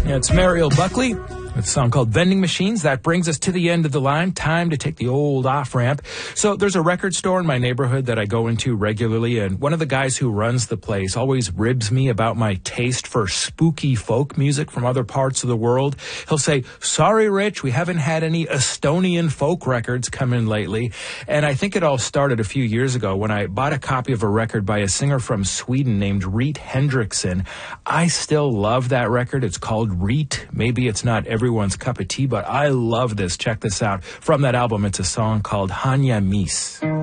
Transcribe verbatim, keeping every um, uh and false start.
It's Mariel Buckley. It's a song called Vending Machines. That brings us to the end of the line. Time to take the old off-ramp. So there's a record store in my neighborhood that I go into regularly, and one of the guys who runs the place always ribs me about my taste for spooky folk music from other parts of the world. He'll say, sorry, Rich, we haven't had any Estonian folk records come in lately. And I think it all started a few years ago when I bought a copy of a record by a singer from Sweden named Reet Hendrickson. I still love that record. It's called Reet. Maybe it's not everyone's cup of tea, but I love this. Check this out. From that album, it's a song called Hanya Mis.